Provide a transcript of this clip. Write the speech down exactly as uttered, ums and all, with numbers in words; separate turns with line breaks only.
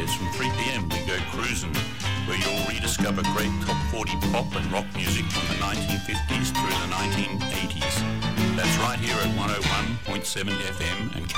Saturdays from three p.m. we go cruising, where you'll rediscover great top forty pop and rock music from the nineteen fifties through the nineteen eighties. That's right here at one oh one point seven F M and